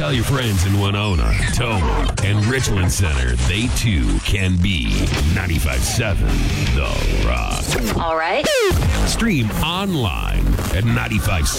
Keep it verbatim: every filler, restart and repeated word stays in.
Tell your friends in Winona, Toma, and Richland Center they too can be ninety-five point seven The Rock. All right. Stream online at ninety five